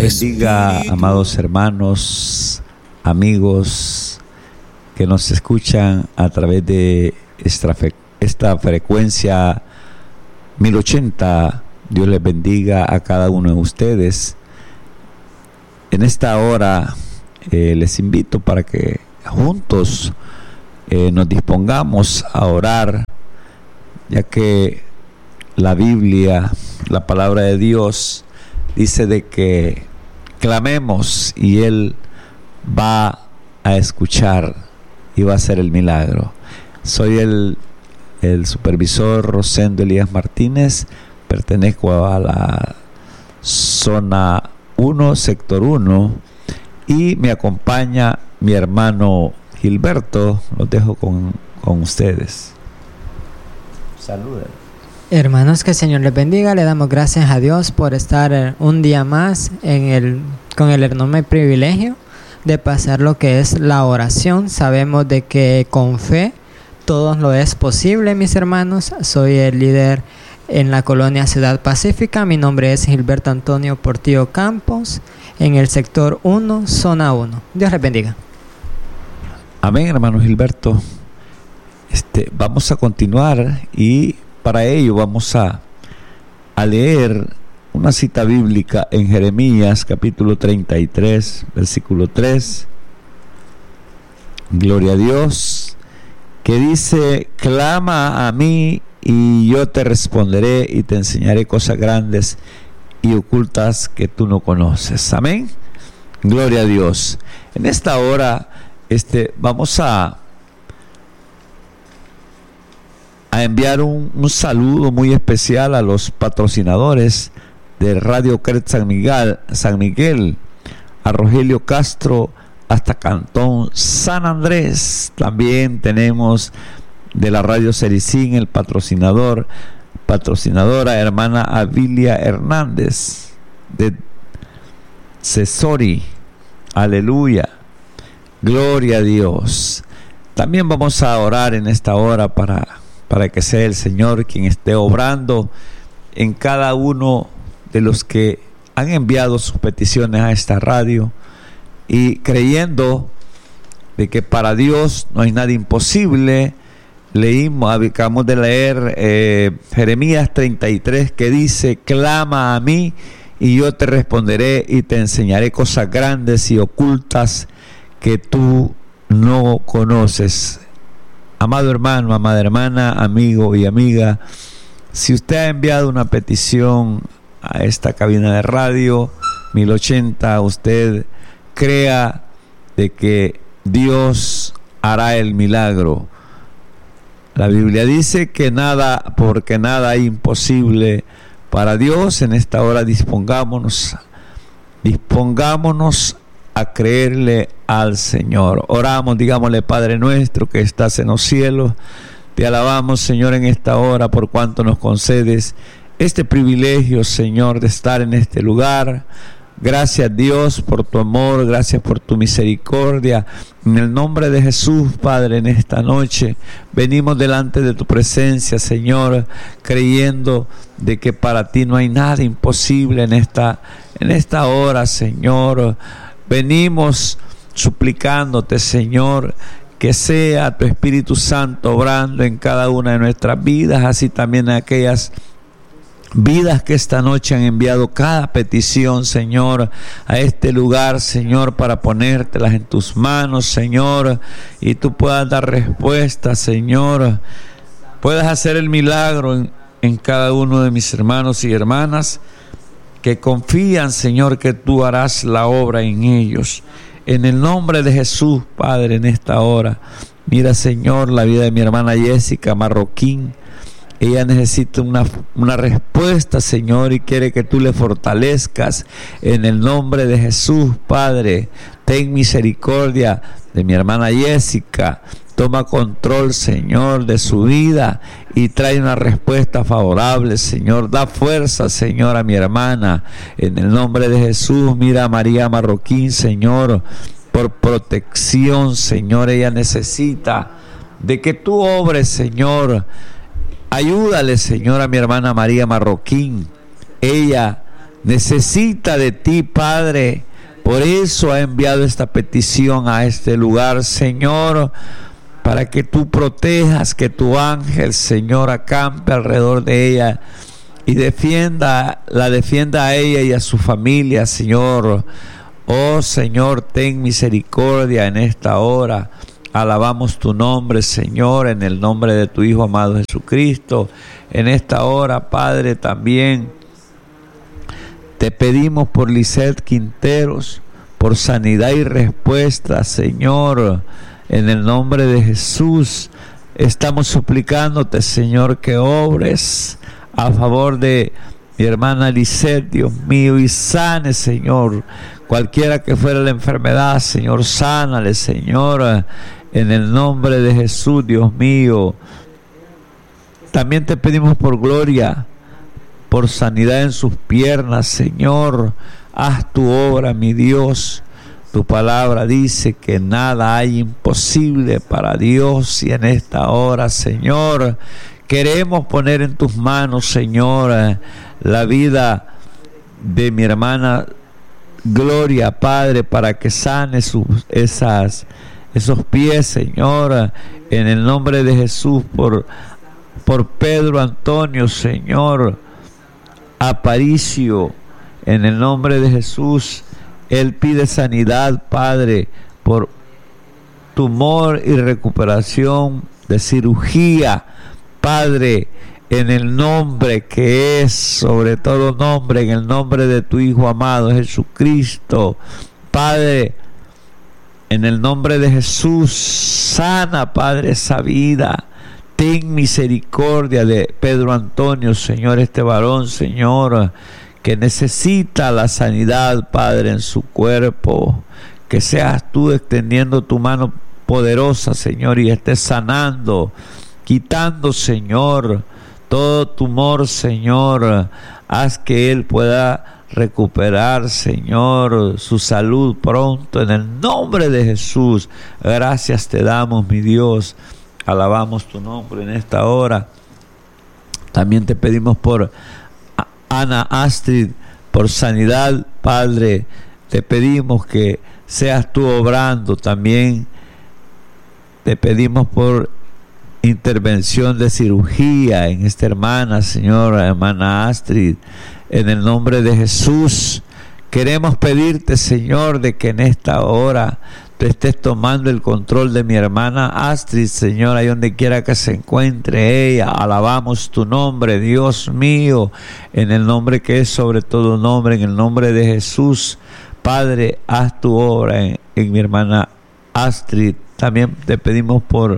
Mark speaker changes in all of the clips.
Speaker 1: bendiga, amados hermanos, amigos que nos escuchan a través de esta frecuencia 1080. Dios les bendiga a cada uno de ustedes. En esta hora les invito para que juntos nos dispongamos a orar, ya que la Biblia, la palabra de Dios, dice de que clamemos y Él va a escuchar y va a hacer el milagro. Soy el supervisor Rosendo Elías Martínez, pertenezco a la zona 1, sector 1, y me acompaña mi hermano Gilberto. Los dejo con ustedes. Saludos.
Speaker 2: Hermanos, que el Señor les bendiga. Le damos gracias a Dios por estar un día más con el enorme privilegio de pasar lo que es la oración. Sabemos de que con fe todo lo es posible, mis hermanos. Soy el líder en la colonia Ciudad Pacífica. Mi nombre es Gilberto Antonio Portillo Campos, en el sector 1, zona 1. Dios les bendiga.
Speaker 1: Amén, hermano Gilberto. Vamos a continuar y para ello vamos a leer una cita bíblica en Jeremías capítulo 33, versículo 3. Gloria a Dios, que dice: clama a mí y yo te responderé y te enseñaré cosas grandes y ocultas que tú no conoces. Amén. Gloria a Dios. En esta hora vamos a enviar un saludo muy especial a los patrocinadores de Radio Cret San Miguel, a Rogelio Castro hasta Cantón San Andrés. También tenemos de la Radio Cericín el patrocinadora hermana Avilia Hernández de Cesori. Aleluya, gloria a Dios. También vamos a orar en esta hora para que sea el Señor quien esté obrando en cada uno de los que han enviado sus peticiones a esta radio, y creyendo de que para Dios no hay nada imposible. Acabamos de leer Jeremías 33, que dice: clama a mí y yo te responderé y te enseñaré cosas grandes y ocultas que tú no conoces. Amado hermano, amada hermana, amigo y amiga, si usted ha enviado una petición a esta cabina de radio 1080, usted crea de que Dios hará el milagro. La Biblia dice que porque nada hay imposible para Dios. En esta hora dispongámonos a creerle al Señor. Oramos, digámosle: Padre nuestro que estás en los cielos, te alabamos, Señor, en esta hora por cuanto nos concedes este privilegio, Señor, de estar en este lugar. Gracias, Dios, por tu amor, gracias por tu misericordia. En el nombre de Jesús, Padre, en esta noche venimos delante de tu presencia, Señor, creyendo de que para ti no hay nada imposible en esta hora, Señor. Venimos suplicándote, Señor, que sea tu Espíritu Santo obrando en cada una de nuestras vidas, así también en aquellas vidas que esta noche han enviado cada petición, Señor, a este lugar, Señor, para ponértelas en tus manos, Señor, y tú puedas dar respuesta, Señor, puedas hacer el milagro en cada uno de mis hermanos y hermanas que confían, Señor, que tú harás la obra en ellos. En el nombre de Jesús, Padre, en esta hora, mira, Señor, la vida de mi hermana Jessica Marroquín. Ella necesita una respuesta, Señor, y quiere que tú le fortalezcas. En el nombre de Jesús, Padre, ten misericordia de mi hermana Jessica. Toma control, Señor, de su vida y trae una respuesta favorable, Señor. Da fuerza, Señor, a mi hermana. En el nombre de Jesús, mira a María Marroquín, Señor, por protección, Señor. Ella necesita de que tú obres, Señor. Ayúdale, Señor, a mi hermana María Marroquín. Ella necesita de ti, Padre. Por eso ha enviado esta petición a este lugar, Señor, para que tú protejas, que tu ángel, Señor, acampe alrededor de ella y la defienda a ella y a su familia, Señor. Oh Señor, ten misericordia en esta hora. Alabamos tu nombre, Señor, en el nombre de tu Hijo amado Jesucristo. En esta hora, Padre, también te pedimos por Lisette Quinteros, por sanidad y respuesta, Señor, en el nombre de Jesús. Estamos suplicándote, Señor, que obres a favor de mi hermana Lisette, Dios mío, y sane, Señor, cualquiera que fuera la enfermedad, Señor, sánale, Señor, en el nombre de Jesús, Dios mío. También te pedimos por Gloria, por sanidad en sus piernas, Señor. Haz tu obra, mi Dios. Tu palabra dice que nada hay imposible para Dios, y en esta hora, Señor, queremos poner en tus manos, Señor, la vida de mi hermana Gloria, Padre, para que sane esos pies, Señor, en el nombre de Jesús, por Pedro Antonio, Señor, Aparicio, en el nombre de Jesús. Él pide sanidad, Padre, por tumor y recuperación de cirugía, Padre, en el nombre que es sobre todo nombre, en el nombre de tu Hijo amado Jesucristo. Padre, en el nombre de Jesús, sana, Padre, esa vida. Ten misericordia de Pedro Antonio, Señor, este varón, Señor, que necesita la sanidad, Padre, en su cuerpo. Que seas tú extendiendo tu mano poderosa, Señor, y estés sanando, quitando, Señor, todo tumor, Señor. Haz que él pueda recuperar, Señor, su salud pronto, en el nombre de Jesús. Gracias te damos, mi Dios. Alabamos tu nombre en esta hora. También te pedimos por Ana Astrid, por sanidad, Padre. Te pedimos que seas tú obrando. También te pedimos por intervención de cirugía en esta hermana, Señor, hermana Astrid. En el nombre de Jesús, queremos pedirte, Señor, de que en esta hora tú estés tomando el control de mi hermana Astrid, Señor, ahí donde quiera que se encuentre ella. Alabamos tu nombre, Dios mío, en el nombre que es sobre todo nombre, en el nombre de Jesús. Padre, haz tu obra en mi hermana Astrid. También te pedimos por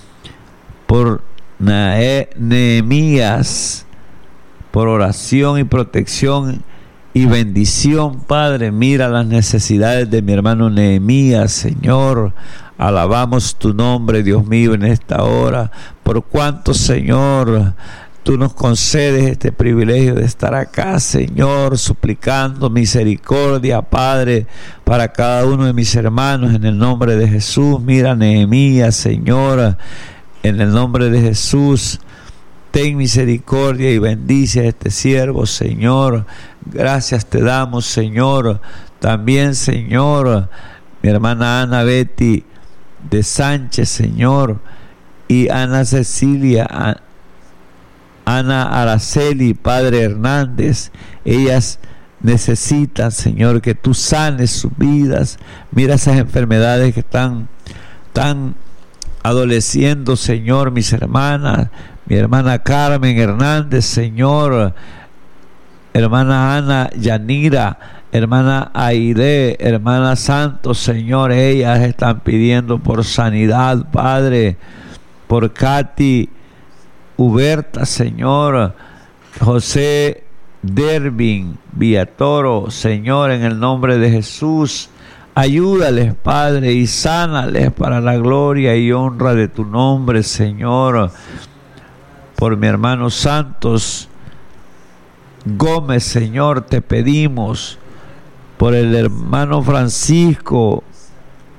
Speaker 1: Nehemías, por oración y protección y bendición, Padre. Mira las necesidades de mi hermano Nehemías, Señor. Alabamos tu nombre, Dios mío, en esta hora. Por cuanto, Señor, tú nos concedes este privilegio de estar acá, Señor, suplicando misericordia, Padre, para cada uno de mis hermanos, en el nombre de Jesús. Mira Nehemías, Señor, en el nombre de Jesús. Ten misericordia y bendice a este siervo, Señor. Gracias te damos, Señor. También, Señor, mi hermana Ana Betty de Sánchez, Señor, y Ana Cecilia, Ana Araceli, Padre Hernández. Ellas necesitan, Señor, que tú sanes sus vidas. Mira esas enfermedades que están adoleciendo, Señor, mis hermanas. Mi hermana Carmen Hernández, Señor, hermana Ana Yanira, hermana Aide, hermana Santos, Señor, ellas están pidiendo por sanidad, Padre, por Katy Huberta, Señor, José Dervin Villatoro, Señor, en el nombre de Jesús. Ayúdales, Padre, y sánales para la gloria y honra de tu nombre, Señor. Por mi hermano Santos Gómez, Señor, te pedimos. Por el hermano Francisco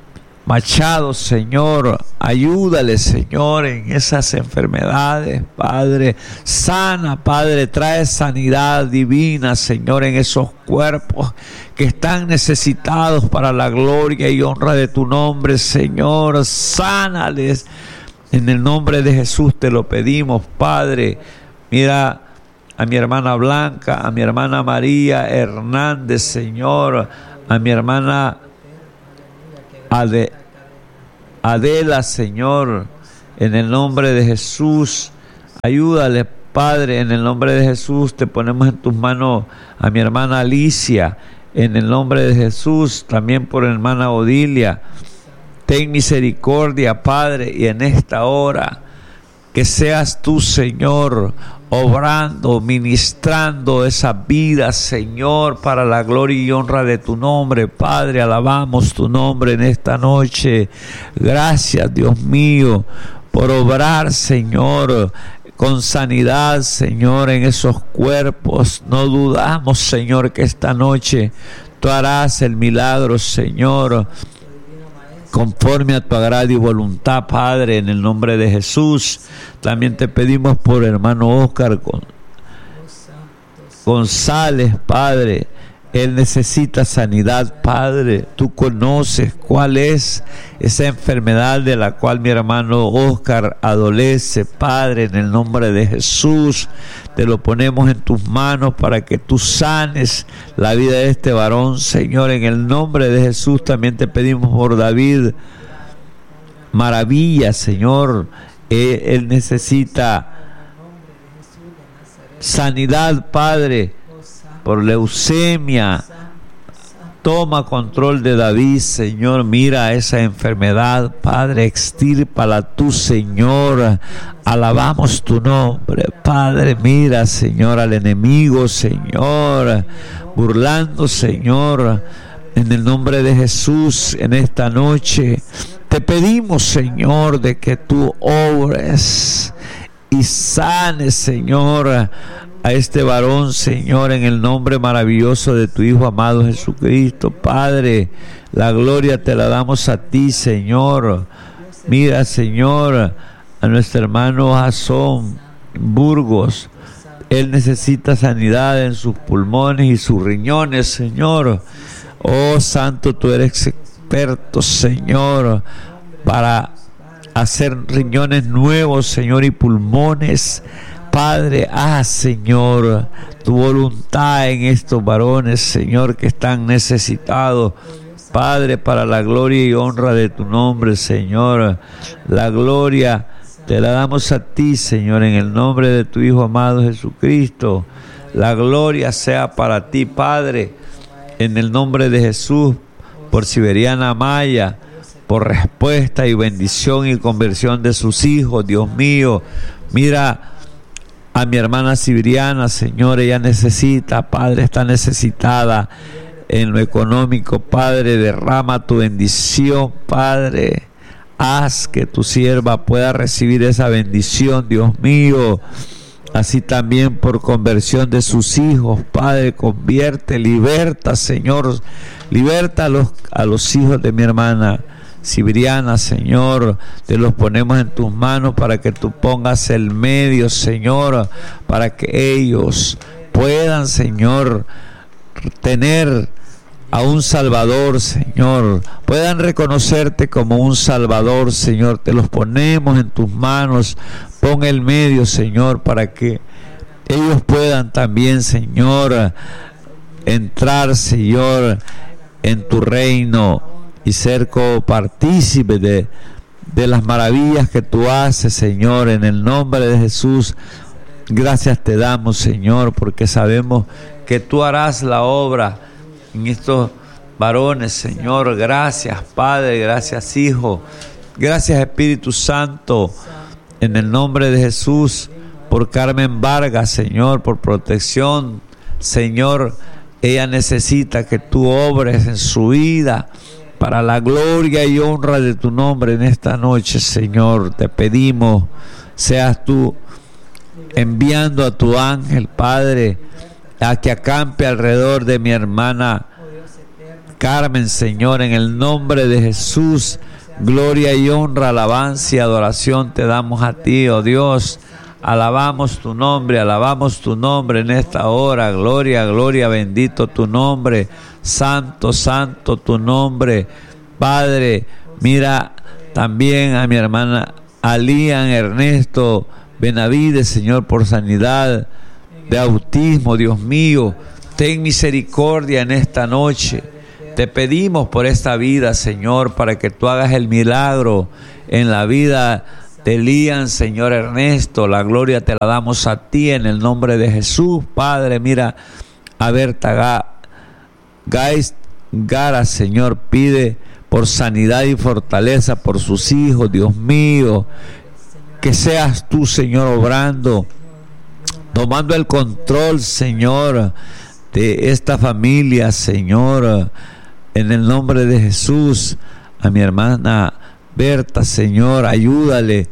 Speaker 1: Machado, Señor, ayúdale, Señor, en esas enfermedades, Padre. Sana, Padre, trae sanidad divina, Señor, en esos cuerpos que están necesitados para la gloria y honra de tu nombre, Señor. Sánales. En el nombre de Jesús te lo pedimos, Padre. Mira a mi hermana Blanca, a mi hermana María Hernández, Señor, a mi hermana Adela, Señor, en el nombre de Jesús. Ayúdale, Padre, en el nombre de Jesús. Te ponemos en tus manos a mi hermana Alicia, en el nombre de Jesús, también por hermana Odilia. Ten misericordia, Padre, y en esta hora que seas tú, Señor, obrando, ministrando esa vida, Señor, para la gloria y honra de tu nombre. Padre, alabamos tu nombre en esta noche. Gracias, Dios mío, por obrar, Señor, con sanidad, Señor, en esos cuerpos. No dudamos, Señor, que esta noche tú harás el milagro, Señor, conforme a tu agrado y voluntad, Padre, en el nombre de Jesús. También te pedimos por hermano Oscar González, Padre. Él necesita sanidad, Padre. Tú conoces cuál es esa enfermedad de la cual mi hermano Oscar adolece, Padre. En el nombre de Jesús te lo ponemos en tus manos para que tú sanes la vida de este varón, Señor. En el nombre de Jesús también te pedimos por David Maravilla, Señor. Él necesita sanidad, Padre, por leucemia. Toma control de David, Señor. Mira esa enfermedad, Padre, extírpala tú, Señor. Alabamos tu nombre, Padre. Mira, Señor, al enemigo, Señor, burlando, Señor, en el nombre de Jesús. En esta noche te pedimos, Señor, de que tú obres y sanes, Señor, a este varón, Señor, en el nombre maravilloso de tu Hijo amado Jesucristo. Padre, la gloria te la damos a ti, Señor. Mira, Señor, a nuestro hermano Jasón Burgos. Él necesita sanidad en sus pulmones y sus riñones, Señor. Oh, Santo, tú eres experto, Señor, para hacer riñones nuevos, Señor, y pulmones. Padre, haz, Señor, tu voluntad en estos varones, Señor, que están necesitados, Padre, para la gloria y honra de tu nombre, Señor. La gloria te la damos a ti, Señor, en el nombre de tu Hijo amado Jesucristo. La gloria sea para ti, Padre, en el nombre de Jesús, por Siberiana Maya, por respuesta y bendición y conversión de sus hijos. Dios mío, mira a mi hermana Siberiana, Señor. Ella necesita, Padre, está necesitada en lo económico, Padre. Derrama tu bendición, Padre. Haz que tu sierva pueda recibir esa bendición, Dios mío. Así también por conversión de sus hijos, Padre. Convierte, liberta, Señor. Liberta a los hijos de mi hermana Siberiana, Señor. Te los ponemos en tus manos para que tú pongas el medio, Señor, para que ellos puedan, Señor, tener a un Salvador, Señor. Puedan reconocerte como un Salvador, Señor. Te los ponemos en tus manos. Pon el medio, Señor, para que ellos puedan también, Señor, entrar, Señor, en tu reino y ser copartícipe de las maravillas que tú haces, Señor. En el nombre de Jesús, gracias te damos, Señor, porque sabemos que tú harás la obra en estos varones, Señor. Gracias, Padre, gracias, Hijo, gracias, Espíritu Santo, en el nombre de Jesús, por Carmen Vargas, Señor, por protección, Señor. Ella necesita que tú obres en su vida para la gloria y honra de tu nombre en esta noche, Señor. Te pedimos, seas tú enviando a tu ángel, Padre, a que acampe alrededor de mi hermana Carmen, Señor, en el nombre de Jesús. Gloria y honra, alabanza y adoración te damos a ti, oh Dios. Alabamos tu nombre en esta hora. Gloria, gloria, bendito tu nombre. Santo, santo tu nombre. Padre, mira también a mi hermana Alian Ernesto Benavides, Señor, por sanidad de autismo. Dios mío, ten misericordia en esta noche. Te pedimos por esta vida, Señor, para que tú hagas el milagro en la vida de Lian, Señor Ernesto. La gloria te la damos a ti en el nombre de Jesús. Padre, mira a Berta Gara, Señor, pide por sanidad y fortaleza por sus hijos. Dios mío, que seas tú, Señor, obrando, tomando el control, Señor, de esta familia, Señor, en el nombre de Jesús. A mi hermana Berta, Señor, ayúdale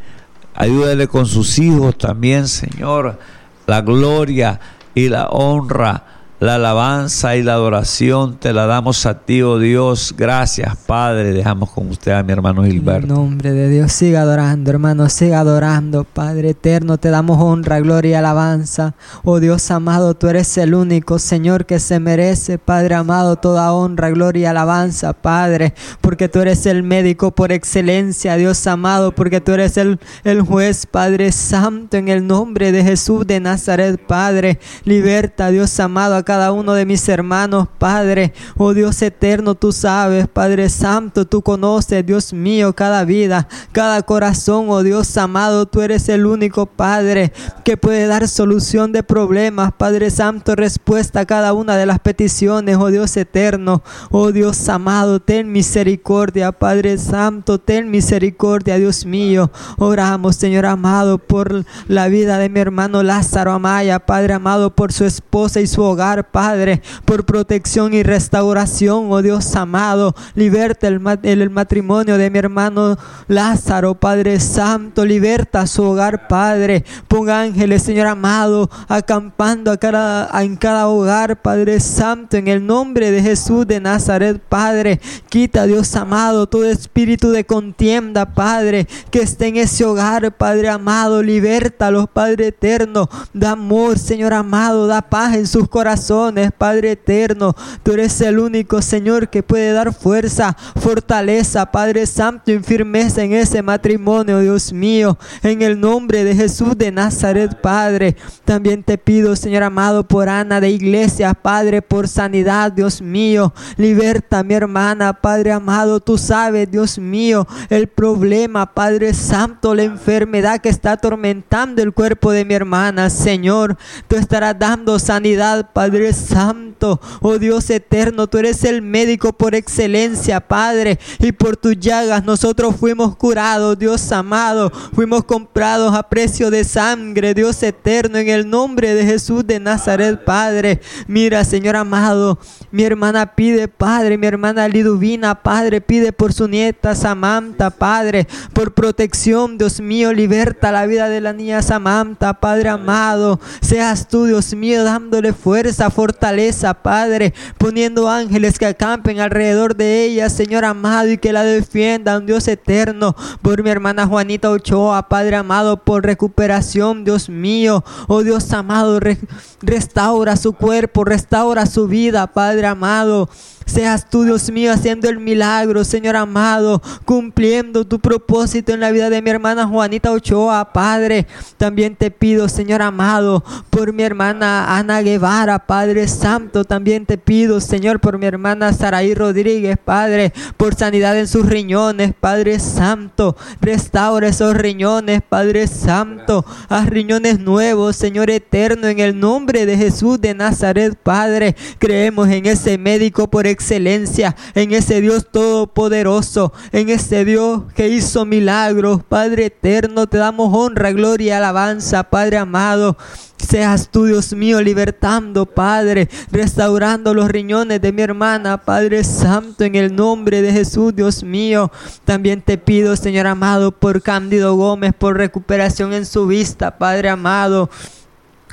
Speaker 1: con sus hijos también, Señor. La gloria y la honra, la alabanza y la adoración te la damos a ti, oh Dios. Gracias, Padre. Dejamos con usted a mi hermano Gilberto.
Speaker 2: En nombre de Dios, siga adorando, hermano, siga adorando. Padre eterno, te damos honra, gloria y alabanza. Oh Dios amado, tú eres el único, Señor, que se merece, Padre amado, toda honra, gloria y alabanza, Padre, porque tú eres el médico por excelencia, Dios amado, porque tú eres el juez, Padre Santo, en el nombre de Jesús de Nazaret, Padre. Liberta, Dios amado, a cada uno de mis hermanos, Padre. Oh Dios eterno, tú sabes, Padre Santo, tú conoces, Dios mío, cada vida, cada corazón. Oh Dios amado, tú eres el único, Padre, que puede dar solución de problemas, Padre Santo, respuesta a cada una de las peticiones. Oh Dios eterno, oh Dios amado, ten misericordia, Padre Santo, ten misericordia, Dios mío. Oramos, Señor amado, por la vida de mi hermano Lázaro Amaya, Padre amado, por su esposa y su hogar, Padre, por protección y restauración. Oh Dios amado, liberta el matrimonio de mi hermano Lázaro, Padre Santo, liberta su hogar, Padre. Ponga ángeles, Señor amado, acampando en cada hogar, Padre Santo, en el nombre de Jesús de Nazaret, Padre. Quita, Dios amado, todo espíritu de contienda, Padre, que esté en ese hogar, Padre amado. Libértalos, Padre eterno. Da amor, Señor amado, da paz en sus corazones, Padre eterno. Tú eres el único, Señor, que puede dar fuerza, fortaleza, Padre Santo, y firmeza en ese matrimonio, Dios mío, en el nombre de Jesús de Nazaret, Padre. También te pido, Señor amado, por Ana de Iglesia, Padre, por sanidad, Dios mío. Liberta a mi hermana, Padre amado. Tú sabes, Dios mío, el problema, Padre Santo, la enfermedad que está atormentando el cuerpo de mi hermana, Señor. Tú estarás dando sanidad, Padre Santo. Oh Dios eterno, tú eres el médico por excelencia, Padre, y por tus llagas nosotros fuimos curados, Dios amado. Fuimos comprados a precio de sangre, Dios eterno, en el nombre de Jesús de Nazaret, Padre. Mira, Señor amado, mi hermana pide, Padre, mi hermana Liduvina, Padre, pide por su nieta Samantha, Padre, por protección, Dios mío. Liberta la vida de la niña Samantha, Padre amado. Seas tú, Dios mío, dándole fuerza, fortaleza, Padre, poniendo ángeles que acampen alrededor de ella, Señor amado, y que la defiendan, Dios eterno. Por mi hermana Juanita Ochoa, Padre amado, por recuperación, Dios mío. Oh Dios amado, restaura su cuerpo, restaura su vida, Padre amado. Seas tú, Dios mío, haciendo el milagro, Señor amado, cumpliendo tu propósito en la vida de mi hermana Juanita Ochoa, Padre. También te pido, Señor amado, por mi hermana Ana Guevara, Padre Santo. También te pido, Señor, por mi hermana Saraí Rodríguez, Padre, por sanidad en sus riñones, Padre Santo. Restaura esos riñones, Padre Santo. Haz riñones nuevos, Señor eterno, en el nombre de Jesús de Nazaret, Padre. Creemos en ese médico por excelencia, en ese Dios todopoderoso, en ese Dios que hizo milagros, Padre eterno. Te damos honra, gloria y alabanza, Padre amado. Seas tú, Dios mío, libertando, Padre, restaurando los riñones de mi hermana, Padre Santo, en el nombre de Jesús, Dios mío. También te pido, Señor amado, por Cándido Gómez, por recuperación en su vista, Padre amado.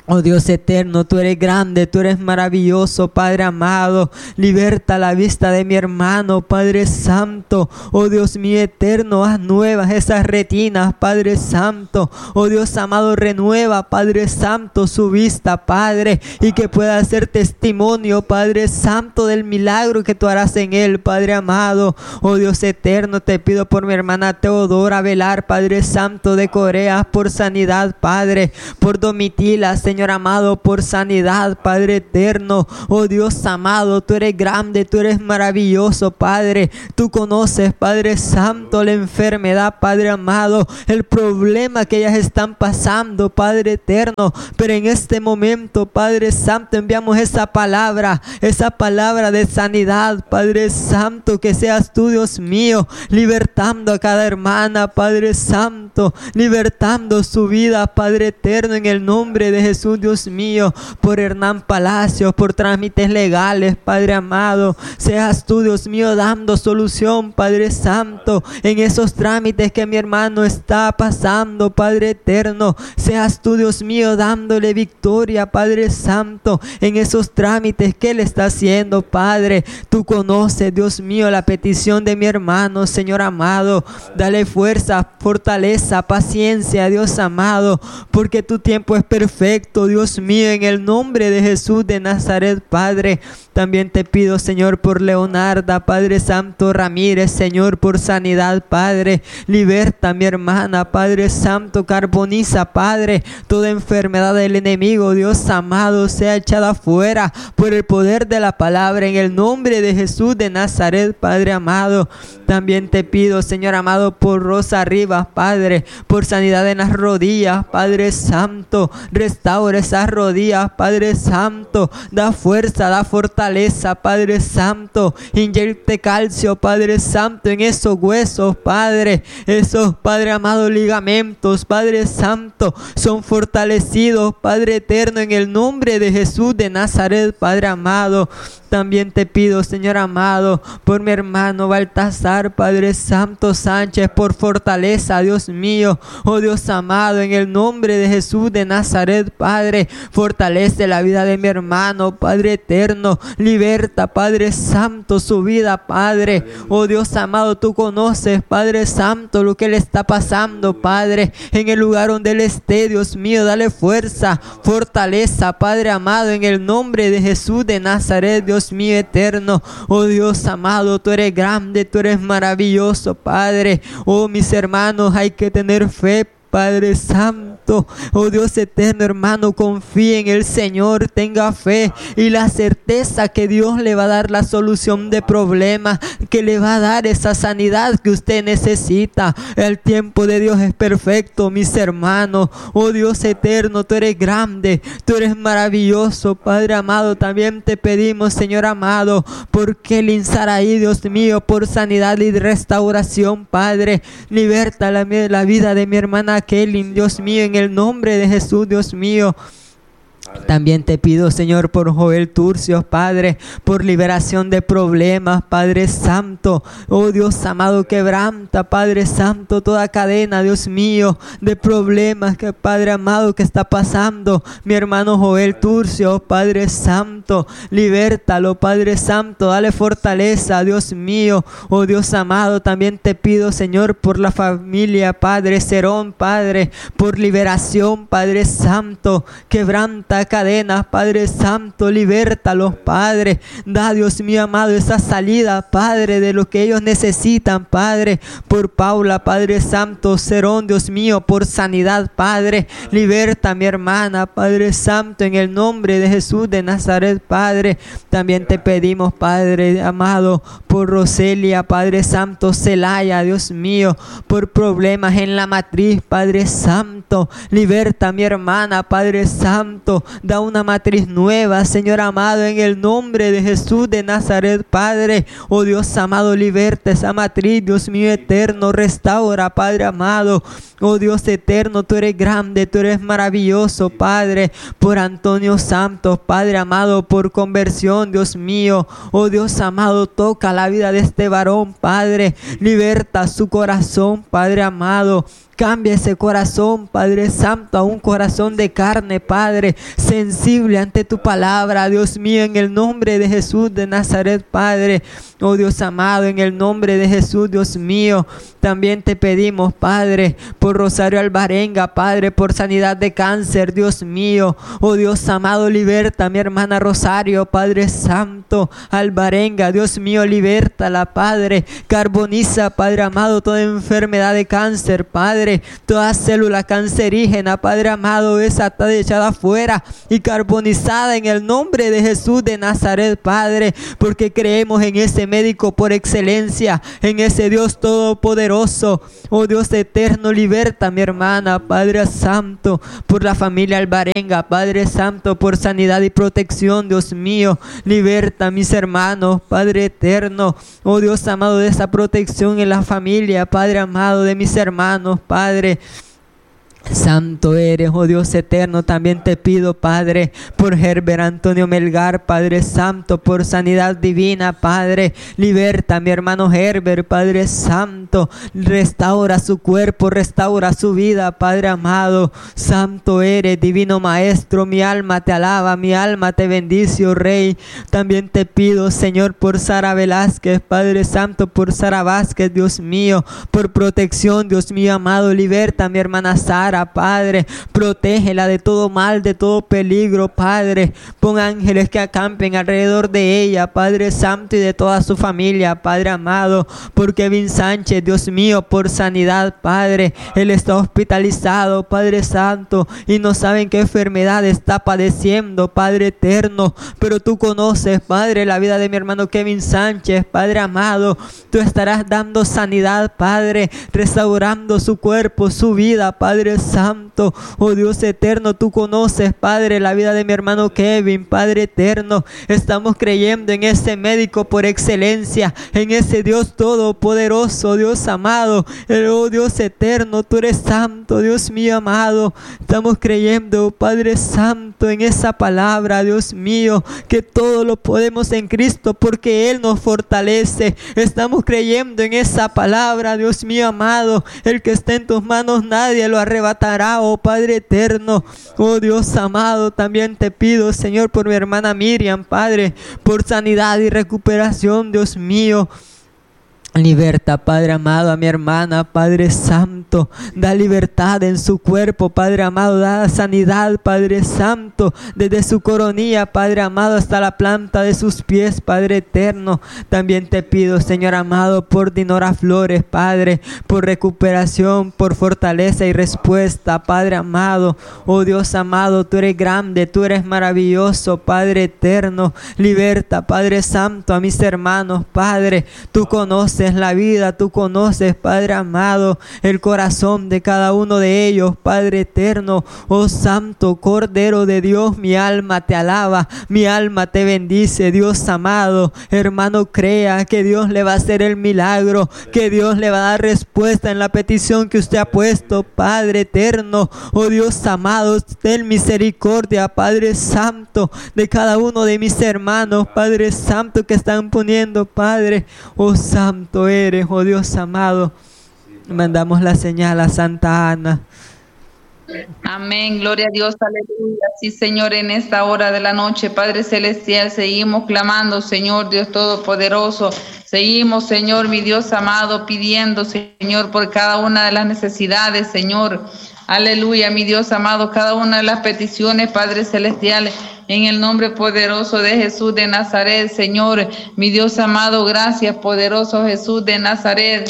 Speaker 2: Oh Dios eterno, tú eres grande, tú eres maravilloso, Padre amado. Liberta la vista de mi hermano, Padre Santo. Oh Dios mío eterno, haz nuevas esas retinas, Padre Santo. Oh Dios amado, renueva, Padre Santo, su vista, Padre, y que pueda ser testimonio, Padre Santo, del milagro que tú harás en él, Padre amado. Oh Dios eterno, te pido por mi hermana Teodora Velar, Padre Santo de Corea, por sanidad, Padre, por Domitila, Señor amado, por sanidad, Padre eterno. Oh Dios amado, tú eres grande, tú eres maravilloso, Padre. Tú conoces, Padre Santo, la enfermedad, Padre amado, el problema que ellas están pasando, Padre eterno. Pero en este momento, Padre Santo, enviamos esa palabra de sanidad, Padre Santo, que seas tú, Dios mío, libertando a cada hermana, Padre Santo, libertando su vida, Padre eterno, en el nombre de Jesús, Dios mío, por Hernán Palacios, por trámites legales, Padre amado, seas tú, Dios mío, dando solución, Padre Santo, en esos trámites que mi hermano está pasando, Padre eterno. Seas tú, Dios mío, dándole victoria, Padre Santo, en esos trámites que él está haciendo, Padre. Tú conoces, Dios mío, la petición de mi hermano, Señor amado. Dale fuerza, fortaleza, paciencia, Dios amado, porque tu tiempo es perfecto, Dios mío, en el nombre de Jesús de Nazaret, Padre. También te pido, Señor, por Leonarda, Padre Santo Ramírez, Señor, por sanidad, Padre. Liberta a mi hermana, Padre Santo, carboniza, Padre, toda enfermedad del enemigo, Dios amado, sea echada fuera por el poder de la palabra, en el nombre de Jesús de Nazaret, Padre amado. También te pido, Señor amado, por Rosa Rivas, Padre, por sanidad en las rodillas, Padre Santo. Restaura esas rodillas, Padre Santo. Da fuerza, da fortaleza, Padre Santo. Inyecte calcio, Padre Santo, en esos huesos, Padre. Esos, Padre amado, ligamentos, Padre Santo, son fortalecidos, Padre eterno, en el nombre de Jesús de Nazaret, Padre amado. También te pido, Señor amado, por mi hermano Baltasar, Padre Santo Sánchez, por fortaleza, Dios mío. Oh Dios amado, en el nombre de Jesús de Nazaret, Padre, fortalece la vida de mi hermano, Padre eterno. Liberta, Padre Santo, su vida, Padre. Oh Dios amado, tú conoces, Padre Santo, lo que le está pasando, Padre, en el lugar donde él esté, Dios mío. Dale fuerza, fortaleza, Padre amado, en el nombre de Jesús de Nazaret, Dios mío eterno. Oh Dios amado, tú eres grande, tú eres maravilloso, Padre. Oh, mis hermanos, hay que tener fe, Padre Santo. Oh Dios eterno, hermano, confíe en el Señor, tenga fe y la certeza que Dios le va a dar la solución de problemas, que le va a dar esa sanidad que usted necesita. El tiempo de Dios es perfecto, mis hermanos. Oh Dios eterno, tú eres grande, tú eres maravilloso, Padre amado. También te pedimos, Señor amado, por Kelly Saraí, Dios mío, por sanidad y restauración, Padre. Liberta la vida de mi hermana Kelly, Dios mío, en el nombre de Jesús, Dios mío. También te pido, Señor, por Joel Turcios, Padre, por liberación de problemas, Padre Santo. Oh Dios amado, quebranta, Padre Santo, toda cadena, Dios mío, de problemas que, Padre amado, que está pasando mi hermano Joel Turcios, Padre Santo. Libértalo, Padre Santo, dale fortaleza, Dios mío. Oh Dios amado, también te pido, Señor, por la familia, Padre Cerón, Padre, por liberación, Padre Santo. Quebranta cadenas, Padre Santo, libértalos, Padre. Da, Dios mío amado, esa salida, Padre, de lo que ellos necesitan, Padre. Por Paula, Padre Santo, Cerón, Dios mío, por sanidad, Padre. Liberta a mi hermana, Padre Santo, en el nombre de Jesús de Nazaret, Padre. También te pedimos, Padre amado, por Roselia, Padre Santo, Celaya, Dios mío, por problemas en la matriz, Padre Santo. Liberta a mi hermana, Padre Santo. Da una matriz nueva, Señor amado, en el nombre de Jesús de Nazaret, Padre. Oh Dios amado, liberta esa matriz, Dios mío eterno. Restaura, Padre amado. Oh Dios eterno, tú eres grande, tú eres maravilloso, Padre. Por Antonio Santos, Padre amado, por conversión, Dios mío. Oh Dios amado, toca la vida de este varón, Padre. Liberta su corazón, Padre amado. Cambia ese corazón, Padre Santo, a un corazón de carne, Padre. sensible ante tu palabra, Dios mío, en el nombre de Jesús de Nazaret, Padre. Oh Dios amado, en el nombre de Jesús, Dios mío, también te pedimos, Padre, por Rosario Alvarenga, Padre, por sanidad de cáncer, Dios mío. Oh Dios amado, liberta a mi hermana Rosario, Padre Santo, Alvarenga, Dios mío, libértala, Padre. Carboniza, Padre amado, toda enfermedad de cáncer, Padre, toda célula cancerígena, Padre amado, esa está echada afuera y carbonizada en el nombre de Jesús de Nazaret, Padre, porque creemos en ese médico por excelencia, en ese Dios todopoderoso. Oh Dios eterno, liberta a mi hermana, Padre Santo, por la familia Alvarenga, Padre Santo, por sanidad y protección, Dios mío. Liberta a mis hermanos, Padre eterno. Oh Dios amado, de esa protección en la familia, Padre amado, de mis hermanos, Padre. Santo eres, oh Dios eterno. También te pido, Padre, por Herbert Antonio Melgar, Padre Santo, por sanidad divina, Padre. Liberta a mi hermano Herbert, Padre Santo. Restaura su cuerpo, restaura su vida, Padre amado. Santo eres, divino Maestro. Mi alma te alaba, mi alma te bendice, oh Rey. También te pido, Señor, por Sara Velázquez, Padre Santo, por Sara Vázquez, Dios mío, por protección, Dios mío amado. Liberta a mi hermana Sara, Padre, protégela de todo mal, de todo peligro, Padre. Pon ángeles que acampen alrededor de ella, Padre Santo, y de toda su familia, Padre amado. Por Kevin Sánchez, Dios mío, por sanidad, Padre. Él está hospitalizado, Padre Santo, y no saben qué enfermedad está padeciendo, Padre eterno, pero tú conoces, Padre, la vida de mi hermano Kevin Sánchez, Padre amado. Tú estarás dando sanidad, Padre, restaurando su cuerpo, su vida, Padre Santo. Oh Dios eterno, tú conoces, Padre, la vida de mi hermano Kevin, Padre eterno. Estamos creyendo en ese médico por excelencia, en ese Dios todopoderoso, Dios amado. Oh Dios eterno, tú eres santo, Dios mío amado. Estamos creyendo, Padre Santo, en esa palabra, Dios mío, que todo lo podemos en Cristo porque Él nos fortalece. Estamos creyendo en esa palabra, Dios mío amado. El que está en tus manos nadie lo arrebatará, oh Padre eterno. Oh Dios amado, también te pido, Señor, por mi hermana Miriam, Padre, por sanidad y recuperación, Dios mío. Liberta, Padre amado, a mi hermana, Padre Santo. Da libertad en su cuerpo, Padre amado. Da sanidad, Padre Santo, desde su coronilla, Padre amado, hasta la planta de sus pies, Padre eterno. También te pido, Señor amado, por Dinora Flores, Padre, por recuperación, por fortaleza y respuesta, Padre amado. Oh Dios amado, tú eres grande, tú eres maravilloso, Padre eterno. Liberta, Padre Santo, a mis hermanos, Padre. Tú conoces la vida, tú conoces, Padre amado, el corazón de cada uno de ellos, Padre eterno. Oh Santo Cordero de Dios, mi alma te alaba, mi alma te bendice, Dios amado. Hermano, crea que Dios le va a hacer el milagro, que Dios le va a dar respuesta en la petición que usted ha puesto, Padre eterno. Oh Dios amado, ten misericordia, Padre Santo, de cada uno de mis hermanos, Padre Santo, que están poniendo, Padre. Oh Santo eres, oh Dios amado. Mandamos la señal a Santa Ana.
Speaker 3: Amén, gloria a Dios, aleluya. Sí, Señor, en esta hora de la noche, Padre Celestial, seguimos clamando, Señor Dios Todopoderoso. Seguimos, Señor, mi Dios amado, pidiendo, Señor, por cada una de las necesidades, Señor. Aleluya, mi Dios amado, cada una de las peticiones, Padre Celestial, en el nombre poderoso de Jesús de Nazaret, Señor. Mi Dios amado, gracias, poderoso Jesús de Nazaret.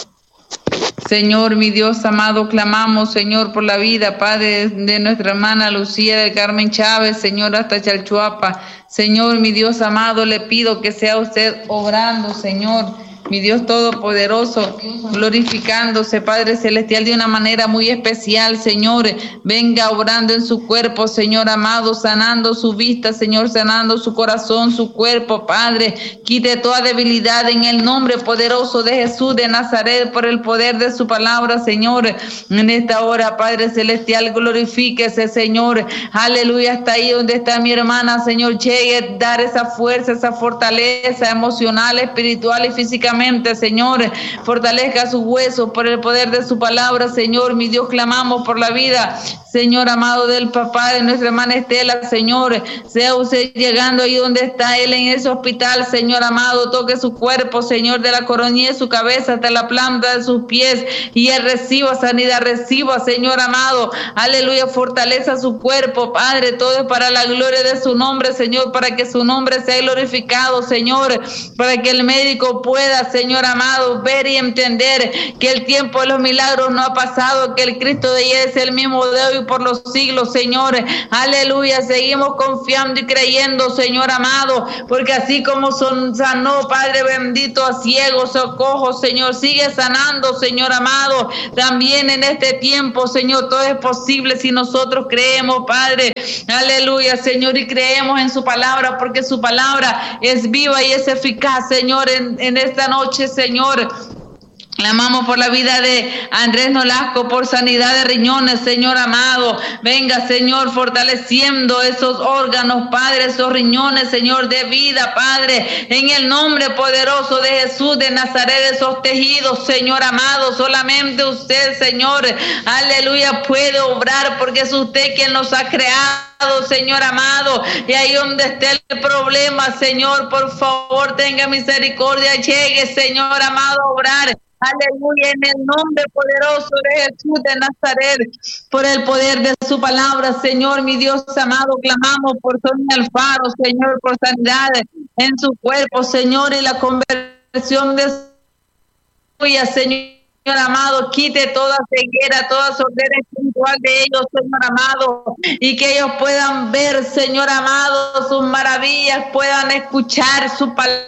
Speaker 3: Señor, mi Dios amado, clamamos, Señor, por la vida, Padre, de nuestra hermana Lucía del Carmen Chávez, Señor, hasta Chalchuapa. Señor, mi Dios amado, le pido que sea usted obrando, Señor, mi Dios todopoderoso, glorificándose, Padre Celestial, de una manera muy especial, Señor. Venga obrando en su cuerpo, Señor amado, sanando su vista, Señor, sanando su corazón, su cuerpo, Padre. Quite toda debilidad en el nombre poderoso de Jesús de Nazaret, por el poder de su palabra, Señor. En esta hora, Padre Celestial, glorifíquese, Señor. Aleluya, hasta ahí donde está mi hermana, Señor, llegue a dar esa fuerza, esa fortaleza emocional, espiritual y físicamente, poderosamente, Señor. Fortalezca sus huesos por el poder de su palabra, Señor. Mi Dios, clamamos por la vida, Señor amado, del papá de nuestra hermana Estela, Señor. Sea usted llegando ahí donde está él en ese hospital, Señor amado. Toque su cuerpo, Señor, de la coronilla de su cabeza hasta la planta de sus pies, y él reciba sanidad, reciba, Señor amado. Aleluya, fortaleza su cuerpo, Padre. Todo es para la gloria de su nombre, Señor, para que su nombre sea glorificado, Señor, para que el médico pueda, Señor amado, ver y entender que el tiempo de los milagros no ha pasado, que el Cristo de ayer es el mismo de hoy por los siglos, Señor. Aleluya, seguimos confiando y creyendo, Señor amado, porque así como sanó, Padre bendito, a ciegos, a cojos, Señor, sigue sanando, Señor amado. También en este tiempo, Señor, todo es posible si nosotros creemos, Padre. Aleluya, Señor, y creemos en su palabra, porque su palabra es viva y es eficaz, Señor, en esta noche, Señor. Clamamos por la vida de Andrés Nolasco, por sanidad de riñones, Señor amado. Venga, Señor, fortaleciendo esos órganos, Padre, esos riñones, Señor, de vida, Padre. En el nombre poderoso de Jesús de Nazaret, esos tejidos, Señor amado. Solamente usted, Señor, aleluya, puede obrar, porque es usted quien nos ha creado, Señor amado. Y ahí donde esté el problema, Señor, por favor, tenga misericordia. Llegue, Señor amado, a obrar. Aleluya, en el nombre poderoso de Jesús de Nazaret, por el poder de su palabra, Señor, mi Dios amado, clamamos por Sonia Alfaro, Señor, por sanidad en su cuerpo, Señor, y la conversión de suya, Señor amado. Quite toda ceguera, toda sordera espiritual de ellos, Señor amado, y que ellos puedan ver, Señor amado, sus maravillas, puedan escuchar su palabra,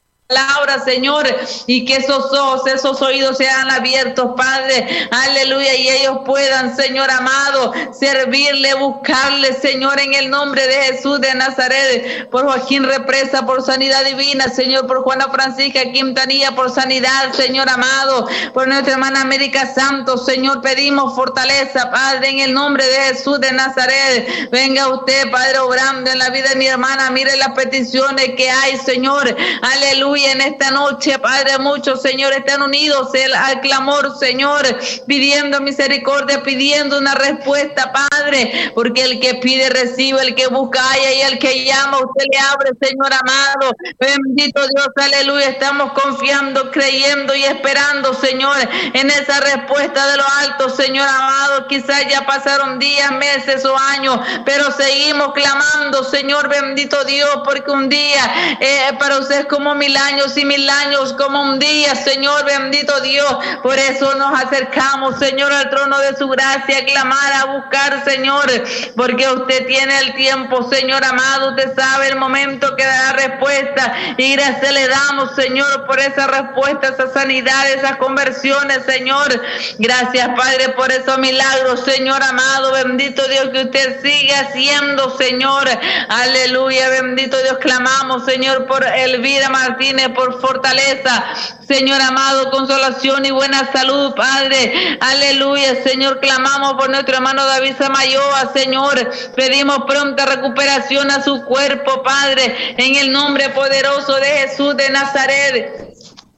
Speaker 3: Señor, y que esos ojos, esos oídos sean abiertos, Padre, aleluya, y ellos puedan, Señor amado, servirle, buscarle, Señor, en el nombre de Jesús de Nazaret. Por Joaquín Represa, por sanidad divina, Señor, por Juana Francisca Quintanilla, por sanidad, Señor amado, por nuestra hermana América Santos, Señor, pedimos fortaleza, Padre, en el nombre de Jesús de Nazaret. Venga usted, Padre, obrando en la vida de mi hermana. Mire las peticiones que hay, Señor, aleluya. En esta noche, Padre, muchos, Señor, están unidos al clamor, Señor, pidiendo misericordia, pidiendo una respuesta, Padre, porque el que pide recibe, el que busca halla, y el que llama usted le abre, Señor amado. Bendito Dios, aleluya. Estamos confiando, creyendo y esperando, Señor, en esa respuesta de lo alto, Señor amado. Quizás ya pasaron días, meses o años, pero seguimos clamando, Señor, bendito Dios, porque un día para usted es como 1000 años, y 1000 años como un día, Señor, bendito Dios. Por eso nos acercamos, Señor, al trono de su gracia, a clamar, a buscar, Señor, porque usted tiene el tiempo, Señor amado. Usted sabe el momento que dará respuesta, y gracias le damos, Señor, por esa respuesta, esa sanidad, esas conversiones, Señor. Gracias, Padre, por esos milagros, Señor amado, bendito Dios, que usted sigue haciendo, Señor, aleluya, bendito Dios. Clamamos, Señor, por Elvira Martínez, por fortaleza, Señor amado, consolación y buena salud, Padre, aleluya, Señor. Clamamos por nuestro hermano David Samayoa, Señor, pedimos pronta recuperación a su cuerpo, Padre, en el nombre poderoso de Jesús de Nazaret.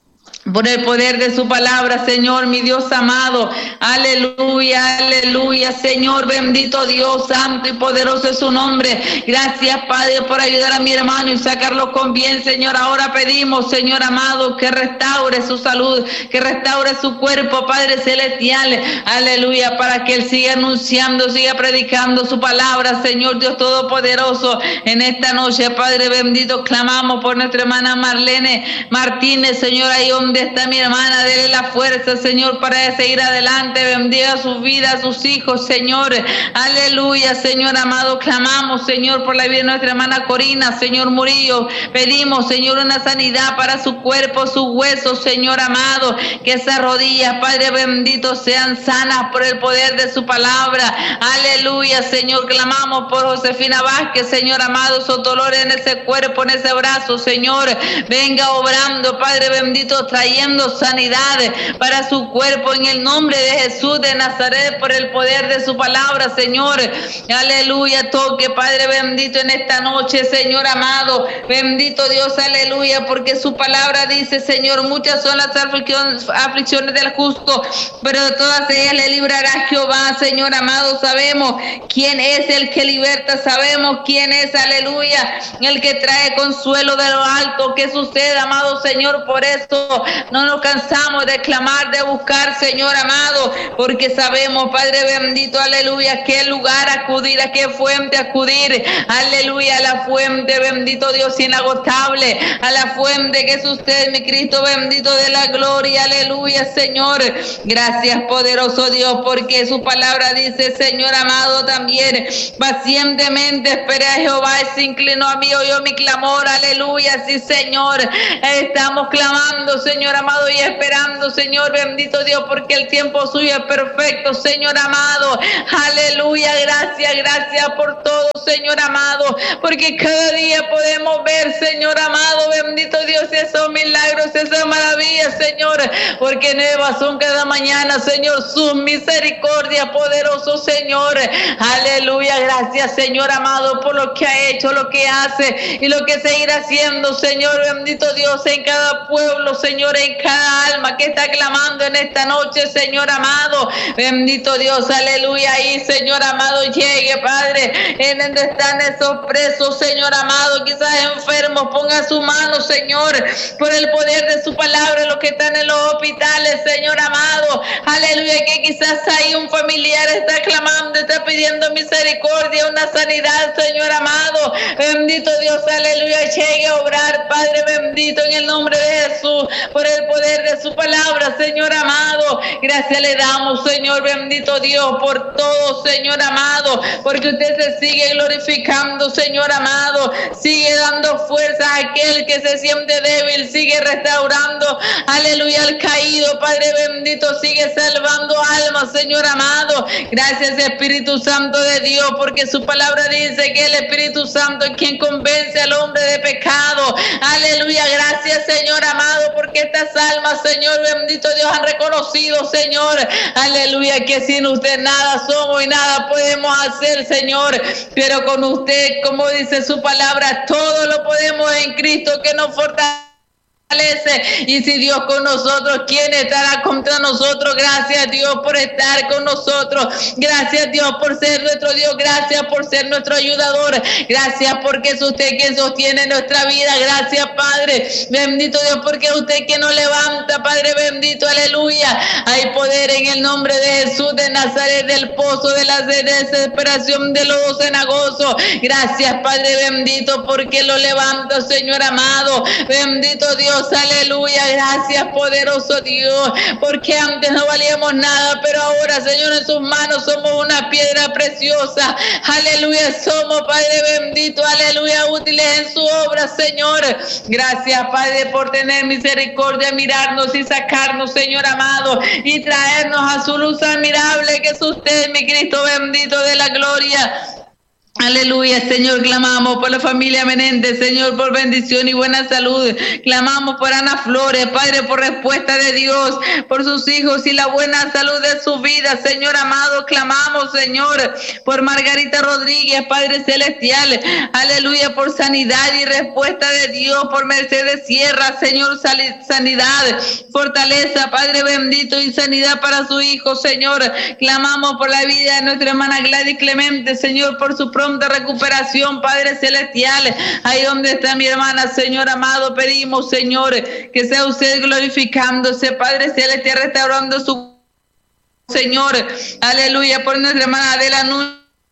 Speaker 3: Por el poder de su palabra, Señor, mi Dios amado, aleluya, aleluya, Señor, bendito Dios, santo y poderoso es su nombre. Gracias, Padre, por ayudar a mi hermano y sacarlo con bien, Señor. Ahora pedimos, Señor amado, que restaure su salud, que restaure su cuerpo, Padre celestial, aleluya, para que Él siga anunciando, siga predicando su palabra, Señor Dios todopoderoso. En esta noche, Padre bendito, clamamos por nuestra hermana Marlene Martínez, Señor, ahí donde está mi hermana, dele la fuerza, Señor, para seguir adelante. Bendiga su vida, a sus hijos, Señor, aleluya, Señor amado. Clamamos, Señor, por la vida de nuestra hermana Corina, Señor Murillo. Pedimos, Señor, una sanidad para su cuerpo, sus huesos, Señor amado, que esas rodillas, Padre bendito, sean sanas por el poder de su palabra, aleluya, Señor. Clamamos por Josefina Vázquez, Señor amado, esos dolores en ese cuerpo, en ese brazo, Señor, venga obrando, Padre bendito, trae trayendo sanidad para su cuerpo en el nombre de Jesús de Nazaret, por el poder de su palabra, Señor. Aleluya, toque, Padre bendito, en esta noche, Señor amado. Bendito Dios, aleluya, porque su palabra dice, Señor, muchas son las aflicciones del justo, pero de todas ellas le librará Jehová. Señor amado, sabemos quién es el que liberta, sabemos quién es, aleluya, el que trae consuelo de lo alto. Que suceda, amado Señor, por eso no nos cansamos de clamar, de buscar, Señor amado, porque sabemos, Padre bendito, aleluya, a qué lugar acudir, a qué fuente acudir, aleluya, a la fuente, bendito Dios inagotable, a la fuente que es usted, mi Cristo bendito de la gloria, aleluya, Señor. Gracias, poderoso Dios, porque su palabra dice, Señor amado, también pacientemente esperé a Jehová y se inclinó a mí, oyó mi clamor, aleluya, sí, Señor. Estamos clamando, Señor amado, y esperando, Señor bendito Dios, porque el tiempo suyo es perfecto, Señor amado, aleluya. Gracias por todo, Señor amado, porque cada día podemos ver, Señor amado, bendito Dios, esos milagros, esas maravillas, Señor, porque nuevas son cada mañana, Señor, sus misericordias, poderoso Señor, aleluya. Gracias, Señor amado, por lo que ha hecho, lo que hace y lo que seguirá haciendo, Señor bendito Dios, en cada pueblo, Señor, en cada alma que está clamando en esta noche, Señor amado, bendito Dios, aleluya. Ahí, Señor amado, llegue, Padre, en donde están esos presos, Señor amado, quizás enfermos, ponga su mano, Señor, por el poder de su palabra, los que están en los hospitales, Señor amado, aleluya, que quizás ahí un familiar está clamando, está pidiendo misericordia, una sanidad, Señor amado, bendito Dios, aleluya, llegue a obrar, Padre bendito, en el nombre de Jesús, por el poder de su palabra, Señor amado. Gracias le damos, Señor bendito Dios, por todo, Señor amado, porque usted se sigue glorificando, Señor amado, sigue dando fuerza a aquel que se siente débil, sigue restaurando, aleluya, al caído, Padre bendito, sigue salvando almas, Señor amado. Gracias, Espíritu Santo de Dios, porque su palabra dice que el Espíritu Santo es quien convence al hombre de pecado, aleluya. Gracias, Señor amado, porque estas almas, Señor bendito Dios, han reconocido, Señor, aleluya, que sin usted nada somos y nada podemos hacer, Señor, pero con usted, como dice su palabra, todo lo podemos en Cristo que nos fortalece. Y si Dios con nosotros, ¿quién estará contra nosotros? Gracias, Dios, por estar con nosotros. Gracias, Dios, por ser nuestro Dios. Gracias por ser nuestro ayudador. Gracias porque es usted quien sostiene nuestra vida. Gracias, Padre bendito Dios, porque es usted quien nos levanta, Padre bendito, aleluya. Hay poder en el nombre de Jesús de Nazaret, del pozo de la desesperación, de lodo cenagoso. Gracias, Padre bendito, porque lo levanta, Señor amado. Bendito Dios, aleluya. Gracias, poderoso Dios, porque antes no valíamos nada, pero ahora, Señor, en sus manos somos una piedra preciosa, aleluya. Somos, Padre bendito, aleluya, útiles en su obra, Señor. Gracias, Padre, por tener misericordia, mirarnos y sacarnos, Señor amado, y traernos a su luz admirable, que es usted, mi Cristo bendito de la gloria. Aleluya, Señor, clamamos por la familia Menéndez, Señor, por bendición y buena salud. Clamamos por Ana Flores, Padre, por respuesta de Dios, por sus hijos y la buena salud de su vida, Señor amado. Clamamos, Señor, por Margarita Rodríguez, Padre celestial, aleluya, por sanidad y respuesta de Dios, por Mercedes Sierra, Señor, sanidad, fortaleza, Padre bendito, y sanidad para su hijo, Señor. Clamamos por la vida de nuestra hermana Gladys Clemente, Señor, por su pronta recuperación, Padre celestial. Ahí donde está mi hermana, Señor amado, pedimos, Señor, que sea usted glorificándose, Padre celestial, restaurando su Señor, aleluya, por nuestra hermana Adela Núñez,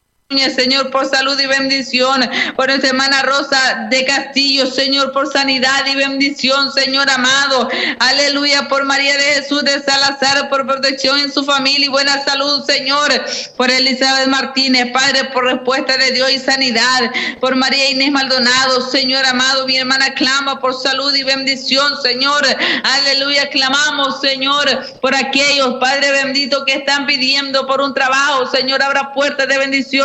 Speaker 3: Señor, por salud y bendición, por nuestra hermana Rosa de Castillo, Señor, por sanidad y bendición, Señor amado, aleluya, por María de Jesús de Salazar, por protección en su familia y buena salud, Señor, por Elizabeth Martínez, Padre, por respuesta de Dios y sanidad, por María Inés Maldonado, Señor amado, mi hermana clama por salud y bendición, Señor, aleluya. Clamamos, Señor, por aquellos, Padre bendito, que están pidiendo por un trabajo, Señor, abra puertas de bendición,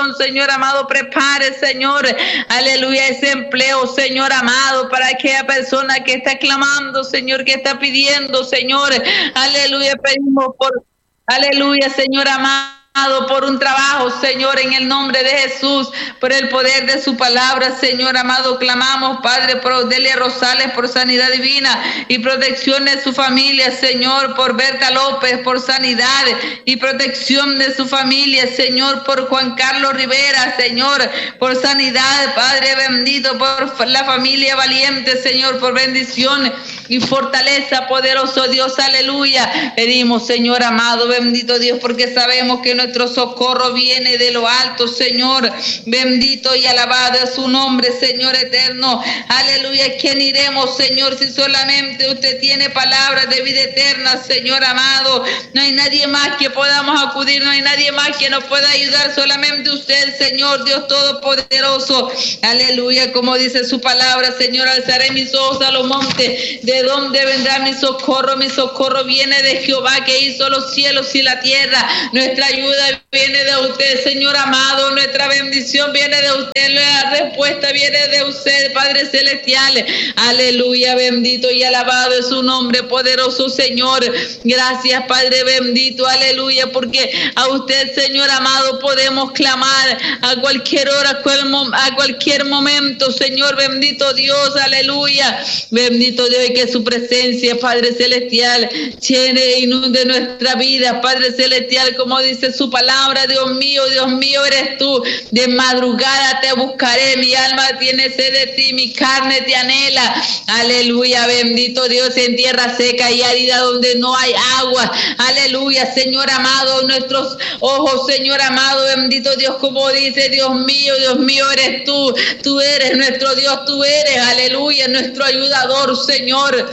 Speaker 3: bendición, Señor amado. Prepare, Señor, aleluya, ese empleo, Señor amado, para aquella persona que está clamando, Señor, que está pidiendo, Señor, aleluya, pedimos por, aleluya, Señor amado, por un trabajo, Señor, en el nombre de Jesús, por el poder de su palabra, Señor amado, clamamos, Padre, por Delia Rosales, por sanidad divina y protección de su familia, Señor, por Berta López, por sanidad y protección de su familia, Señor, por Juan Carlos Rivera, Señor, por sanidad, Padre bendito, por la familia Valiente, Señor, por bendición y fortaleza, poderoso Dios, aleluya. Pedimos, Señor amado, bendito Dios, porque sabemos que nuestro socorro viene de lo alto, Señor, bendito y alabado es su nombre, Señor eterno, aleluya. ¿Quién iremos, Señor, si solamente usted tiene palabras de vida eterna, Señor amado? No hay nadie más que podamos acudir, no hay nadie más que nos pueda ayudar, solamente usted, Señor Dios Todopoderoso, aleluya. Como dice su palabra, Señor, alzaré mis ojos a los montes, ¿de dónde vendrá mi socorro? Mi socorro viene de Jehová, que hizo los cielos y la tierra. Nuestra ayuda viene de usted, Señor amado, nuestra bendición viene de usted, la respuesta viene de usted, Padre celestial, aleluya, bendito y alabado es su nombre, poderoso Señor. Gracias, Padre bendito, aleluya, porque a usted, Señor amado, podemos clamar a cualquier hora, a cualquier momento, Señor bendito Dios, aleluya, bendito Dios, y que su presencia, Padre celestial, llene e inunde nuestra vida, Padre celestial, como dice su palabra. Dios mío, eres tú. De madrugada te buscaré, mi alma tiene sed de ti, mi carne te anhela, aleluya, bendito Dios, en tierra seca y árida donde no hay agua, aleluya, Señor amado, nuestros ojos, Señor amado, bendito Dios, como dice, Dios mío, eres tú, tú eres nuestro Dios, tú eres, aleluya, nuestro ayudador, Señor.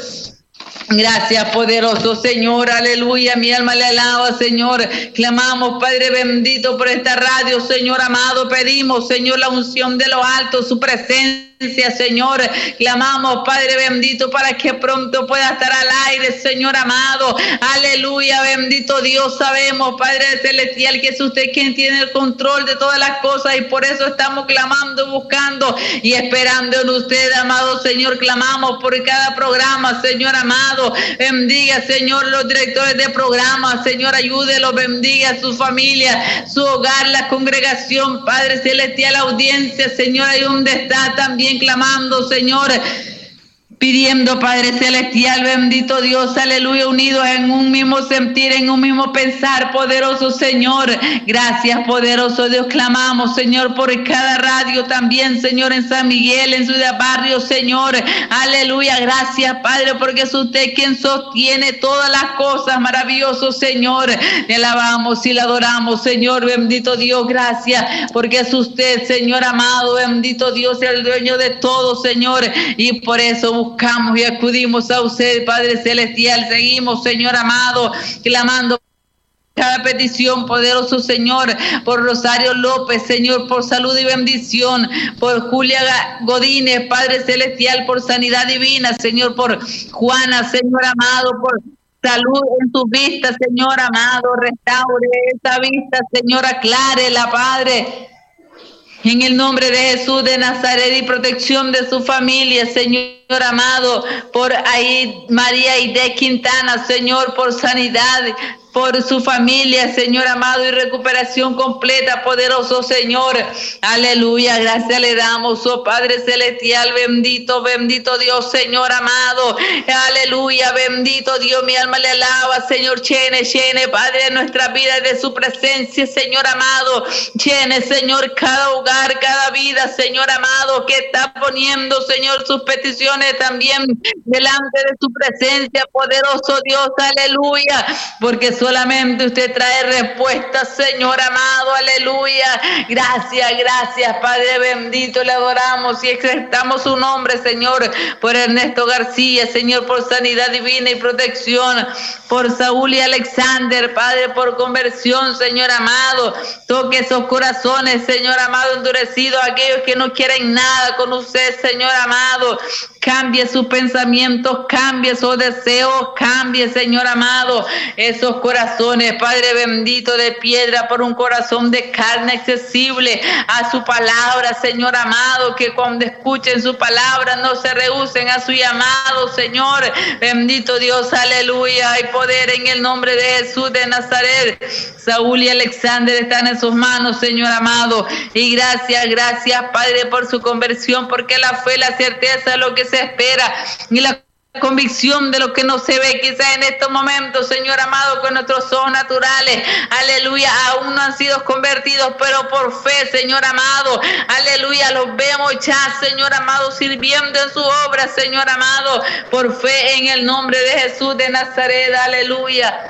Speaker 3: Gracias, poderoso Señor, aleluya, mi alma le alaba, Señor. Clamamos, Padre bendito, por esta radio, Señor amado. Pedimos, Señor, la unción de lo alto, su presencia, Señor. Clamamos, Padre bendito, para que pronto pueda estar al aire, Señor amado, aleluya, bendito Dios. Sabemos, Padre celestial, que es usted quien tiene el control de todas las cosas, y por eso estamos clamando, buscando y esperando en usted, amado Señor. Clamamos por cada programa, Señor amado. Bendiga, Señor, los directores de programas, Señor, ayúdelo, bendiga a su familia, su hogar, la congregación, Padre celestial, la audiencia, Señor, ahí donde está también clamando, Señor, pidiendo, Padre celestial, bendito Dios, aleluya, unidos en un mismo sentir, en un mismo pensar, poderoso Señor. Gracias, poderoso Dios. Clamamos, Señor, por cada radio también, Señor, en San Miguel, en Ciudad Barrio, Señor, aleluya. Gracias, Padre, porque es usted quien sostiene todas las cosas, maravilloso Señor. Le alabamos y le adoramos, Señor, bendito Dios. Gracias, porque es usted, Señor amado, bendito Dios, el dueño de todo, Señor, y por eso buscamos y acudimos a usted, Padre celestial. Seguimos, Señor amado, clamando cada petición, poderoso Señor, por Rosario López, Señor, por salud y bendición, por Julia Godínez, Padre celestial, por sanidad divina, Señor, por Juana, Señor amado, por salud en tu vista, Señor amado, restaure esa vista, Señor, aclárela, Padre. En el nombre de Jesús de Nazaret, y protección de su familia, Señor amado, por ahí María Aide Quintana, Señor, por sanidad, por su familia, Señor amado, y recuperación completa, poderoso Señor, aleluya. Gracias le damos, oh Padre celestial, bendito, bendito Dios, Señor amado, aleluya, bendito Dios, mi alma le alaba, Señor. Llene, Padre, nuestra vida de su presencia, Señor amado. Llene, Señor, cada hogar, cada vida, Señor amado, que está poniendo, Señor, sus peticiones también delante de su presencia, poderoso Dios, aleluya, porque solamente usted trae respuestas, Señor amado, aleluya. Gracias, Padre bendito, le adoramos y exaltamos su nombre, Señor, por Ernesto García, Señor, por sanidad divina y protección, por Saúl y Alexander, Padre, por conversión, Señor amado. Toque esos corazones, Señor amado, endurecidos, aquellos que no quieren nada con usted, Señor amado. cambie sus pensamientos, cambie sus deseos, cambie, Señor amado, esos corazones, Padre bendito, de piedra por un corazón de carne accesible a su palabra, Señor amado, que cuando escuchen su palabra no se rehúsen a su llamado, Señor. Bendito Dios, aleluya. Hay poder en el nombre de Jesús de Nazaret. Saúl y Alexander están en sus manos, Señor amado. Y gracias, Padre, por su conversión, porque la fe, la certeza de lo que se espera y la convicción de lo que no se ve, quizás en estos momentos, Señor amado, con nuestros ojos naturales, aleluya, aún no han sido convertidos, pero por fe, Señor amado, aleluya, los vemos ya, Señor amado, sirviendo en su obra, Señor amado, por fe en el nombre de Jesús de Nazaret, aleluya.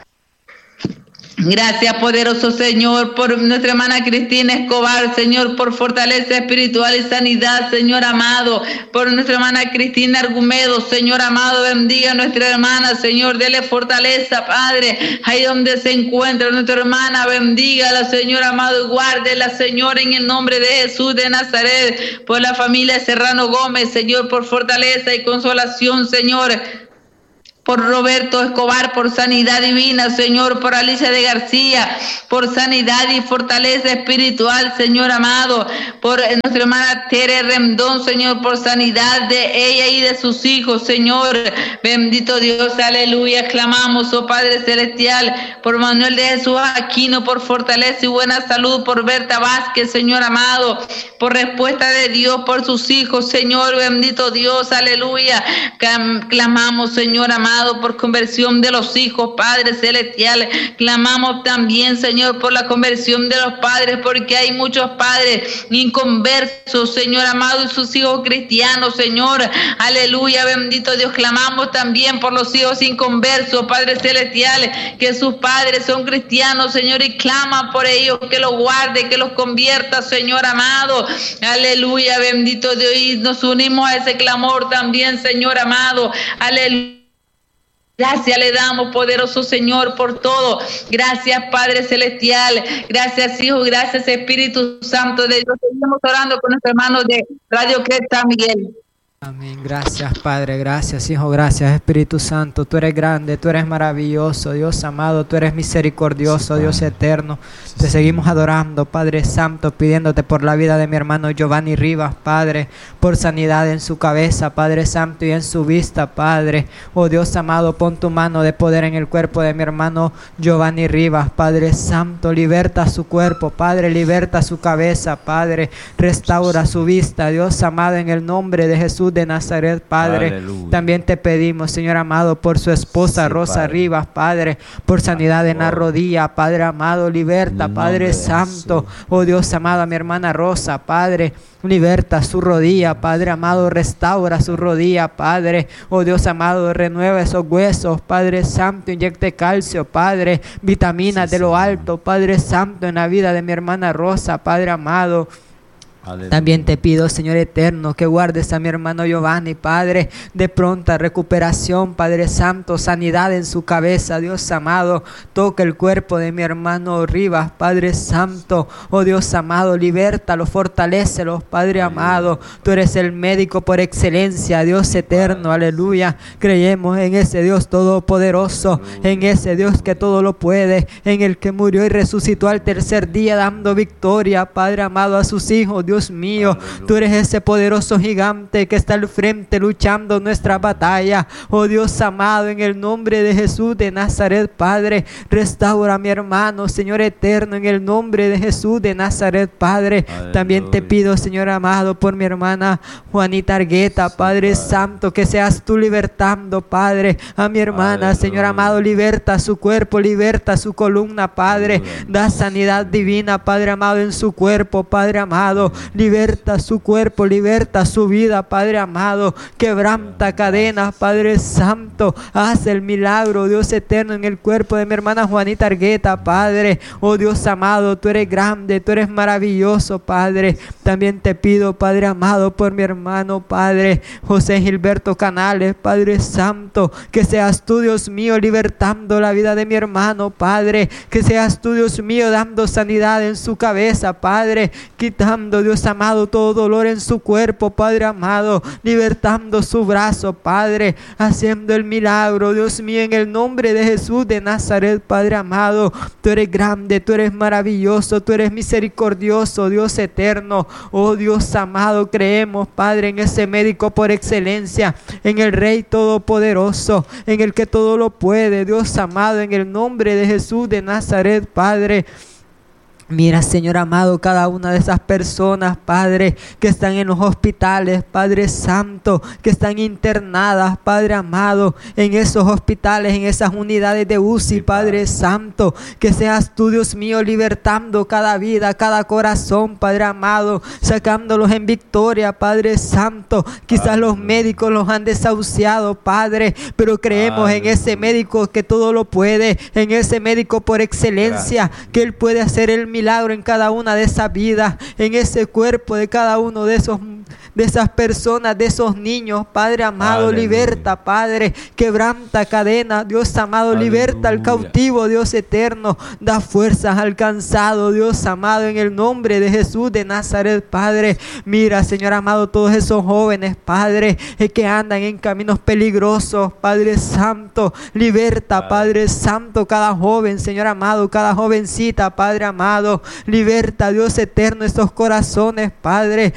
Speaker 3: Gracias, poderoso Señor, por nuestra hermana Cristina Escobar, Señor, por fortaleza espiritual y sanidad, Señor amado, por nuestra hermana Cristina Argumedo, Señor amado, bendiga a nuestra hermana, Señor, dele fortaleza, Padre, ahí donde se encuentra nuestra hermana, bendígala, Señor amado, y guárdela, Señor, en el nombre de Jesús de Nazaret, por la familia Serrano Gómez, Señor, por fortaleza y consolación, Señor, por Roberto Escobar, por sanidad divina, Señor, por Alicia de García, por sanidad y fortaleza espiritual, Señor amado, por nuestra hermana Tere Rendón, Señor, por sanidad de ella y de sus hijos, Señor, bendito Dios, aleluya, clamamos, oh Padre Celestial, por Manuel de Jesús Aquino, por fortaleza y buena salud, por Berta Vázquez, Señor amado, por respuesta de Dios, por sus hijos, Señor, bendito Dios, aleluya, clamamos, Señor amado, por conversión de los hijos, Padre Celestial. Clamamos también, Señor, por la conversión de los padres, porque hay muchos padres inconversos, Señor amado, y sus hijos cristianos, Señor. Aleluya, bendito Dios. Clamamos también por los hijos inconversos, Padre Celestial, que sus padres son cristianos, Señor, y claman por ellos, que los guarde, que los convierta, Señor amado. Aleluya, bendito Dios. Y nos unimos a ese clamor también, Señor amado. Aleluya. Gracias le damos, poderoso Señor, por todo. Gracias, Padre Celestial. Gracias, Hijo. Gracias, Espíritu Santo de Dios. Seguimos orando con nuestros hermanos de Radio Creta, Miguel.
Speaker 2: Amén. Gracias, Padre. Gracias, Hijo. Gracias, Espíritu Santo. Tú eres grande, tú eres maravilloso, Dios amado. Tú eres misericordioso, Dios eterno. Te seguimos adorando, Padre Santo, pidiéndote por la vida de mi hermano Giovanni Rivas, Padre, por sanidad en su cabeza, Padre Santo, y en su vista, Padre. Oh Dios amado, pon tu mano de poder en el cuerpo de mi hermano Giovanni Rivas, Padre Santo. Liberta su cuerpo, Padre. Liberta su cabeza, Padre. Restaura su vista, Dios amado, en el nombre de Jesús de Nazaret, Padre. Aleluya. También te pedimos, Señor amado, por su esposa Rosa Padre Rivas, Padre, por sanidad en la rodilla, Padre amado, liberta, Padre Santo, oh Dios amado, a mi hermana Rosa, Padre, liberta su rodilla, Padre amado, restaura su rodilla, Padre, oh Dios amado, renueva esos huesos, Padre Santo, inyecte calcio, Padre, vitaminas de lo alto, Padre Santo, en la vida de mi hermana Rosa, Padre amado. Aleluya. También te pido, Señor eterno, que guardes a mi hermano Giovanni, Padre, de pronta recuperación, Padre Santo, sanidad en su cabeza, Dios amado. Toca el cuerpo de mi hermano Rivas, Padre Santo, oh Dios amado, libértalo, fortalécelo, Padre amado. Tú eres el médico por excelencia, Dios eterno, aleluya. Creemos en ese Dios todopoderoso, en ese Dios que todo lo puede, en el que murió y resucitó al tercer día, dando victoria, Padre amado, a sus hijos, Dios mío. Aleluya. Tú eres ese poderoso gigante que está al frente luchando nuestra batalla. Oh Dios amado, en el nombre de Jesús de Nazaret, Padre, restaura a mi hermano, Señor eterno, en el nombre de Jesús de Nazaret, Padre. Aleluya. También te pido, Señor amado, por mi hermana Juanita Argueta, Padre Santo, que seas tú libertando, Padre, a mi hermana. Aleluya. Señor amado, liberta su cuerpo, liberta su columna, Padre. Aleluya. Da sanidad divina, Padre amado, en su cuerpo, Padre amado. Liberta su cuerpo, liberta su vida, Padre amado. Quebranta cadenas, Padre Santo. Haz el milagro, Dios eterno, en el cuerpo de mi hermana Juanita Argueta, Padre. Oh Dios amado, tú eres grande, tú eres maravilloso, Padre. También te pido, Padre amado, por mi hermano, Padre José Gilberto Canales, Padre Santo, que seas tú, Dios mío, libertando la vida de mi hermano, Padre. Que seas tú, Dios mío, dando sanidad en su cabeza, Padre. Quitando, Dios amado, todo dolor en su cuerpo, Padre amado, libertando su brazo, Padre, haciendo el milagro, Dios mío, en el nombre de Jesús de Nazaret, Padre amado. Tú eres grande, tú eres maravilloso, tú eres misericordioso, Dios eterno. Oh Dios amado, creemos, Padre, en ese médico por excelencia, en el Rey Todopoderoso, en el que todo lo puede, Dios amado, en el nombre de Jesús de Nazaret, Padre. Mira, Señor amado, cada una de esas personas, Padre, que están en los hospitales, Padre Santo, que están internadas, Padre amado, en esos hospitales, en esas unidades de UCI, Padre Santo, que seas tú, Dios mío, libertando cada vida, cada corazón, Padre amado, sacándolos en victoria, Padre Santo. Quizás los médicos los han desahuciado, Padre, pero creemos en ese médico que todo lo puede, en ese médico por excelencia, que Él puede hacer el milagro en cada una de esas vidas, en ese cuerpo de cada uno de esas personas, de esos niños, Padre amado. Aleluya. Liberta, Padre, quebranta cadenas, Dios amado. Aleluya. Liberta al cautivo, Dios eterno, da fuerzas al cansado, Dios amado, en el nombre de Jesús de Nazaret, Padre. Mira, Señor amado, todos esos jóvenes, Padre, que andan en caminos peligrosos, Padre Santo, liberta, Padre Santo, cada joven, Señor amado, cada jovencita, Padre amado. Liberta, Dios eterno, esos corazones, Padre,